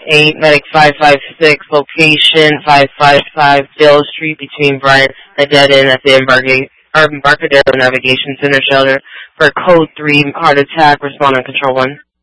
8, Medic 556, location 555 Dale Street between Bryant and Dead End at the Embarcadero Navigation Center shelter for code 3 heart attack, respond on control 1.